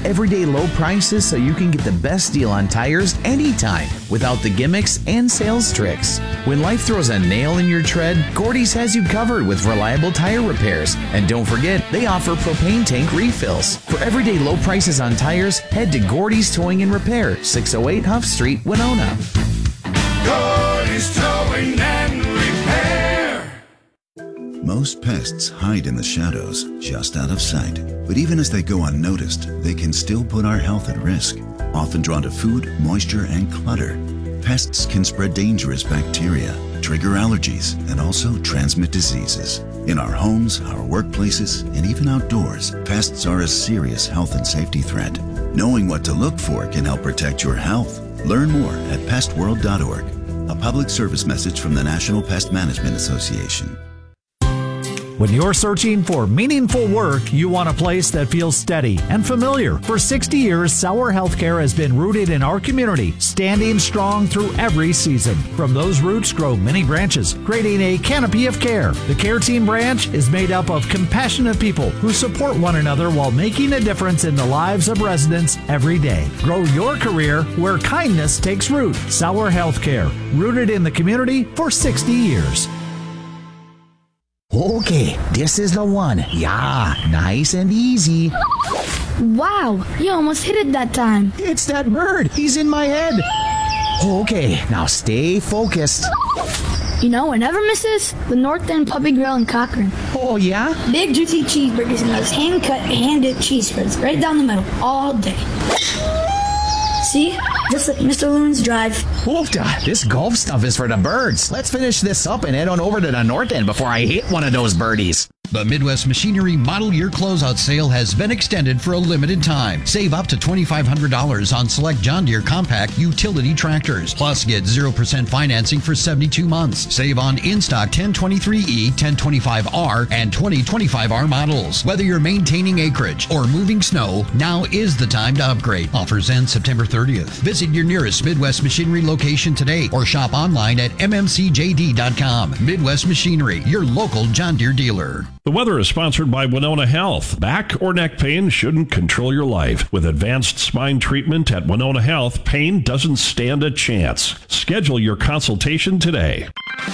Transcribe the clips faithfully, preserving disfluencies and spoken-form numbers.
everyday low prices so you can get the best deal on tires anytime without the gimmicks and sales tricks. When life throws a nail in your tread, Gordy's has you covered with reliable tire repairs. And don't forget, they offer propane tank refills. For everyday low prices on tires, head to Gordy's Towing and Repair, six oh eight Huff Street, Winona. Gordy's Towing and Repair. Most pests hide in the shadows, just out of sight. But even as they go unnoticed, they can still put our health at risk. Often drawn to food, moisture, and clutter, pests can spread dangerous bacteria, trigger allergies, and also transmit diseases. In our homes, our workplaces, and even outdoors, pests are a serious health and safety threat. Knowing what to look for can help protect your health. Learn more at pest world dot org. A public service message from the National Pest Management Association. When you're searching for meaningful work, you want a place that feels steady and familiar. For sixty years, Sauer Healthcare has been rooted in our community, standing strong through every season. From those roots grow many branches, creating a canopy of care. The Care Team branch is made up of compassionate people who support one another while making a difference in the lives of residents every day. Grow your career where kindness takes root. Sauer Healthcare, rooted in the community for sixty years. Okay, this is the one. Yeah, nice and easy. Wow, you almost hit it that time. It's that bird. He's in my head. Okay, now stay focused. You know what never misses? The North End Puppy Grill in Cochrane. Oh, yeah? Big juicy cheeseburgers and those hand-cut, hand-dipped cheese spreads right down the middle all day. See? Just like Mister Loon's Drive. Oofda, this golf stuff is for the birds. Let's finish this up and head on over to the North End before I hit one of those birdies. The Midwest Machinery Model Year Closeout Sale has been extended for a limited time. Save up to twenty-five hundred dollars on select John Deere compact utility tractors. Plus, get zero percent financing for seventy-two months. Save on in-stock ten twenty-three E, ten twenty-five R, and twenty twenty-five R models. Whether you're maintaining acreage or moving snow, now is the time to upgrade. Offers end September thirtieth. Visit your nearest Midwest Machinery location today or shop online at m m c j d dot com. Midwest Machinery, your local John Deere dealer. The weather is sponsored by Winona Health. Back or neck pain shouldn't control your life. With advanced spine treatment at Winona Health, pain doesn't stand a chance. Schedule your consultation today.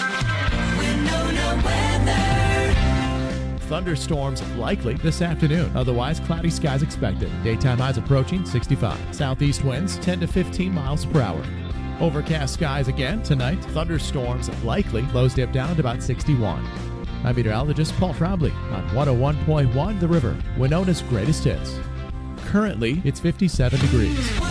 Thunderstorms likely this afternoon. Otherwise, cloudy skies expected. Daytime highs approaching sixty-five. Southeast winds ten to fifteen miles per hour. Overcast skies again tonight. Thunderstorms likely. Lows dip down to about sixty-one. I'm meteorologist Paul Trombley on one oh one point one The River, Winona's greatest hits. Currently, it's fifty-seven degrees.